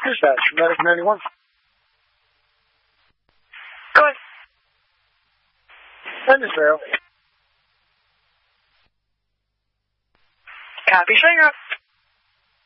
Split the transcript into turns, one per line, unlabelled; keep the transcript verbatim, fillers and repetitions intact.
Dispatch, Medic ninety-one.
Go ahead.
Send Israel.
Copy, showing up.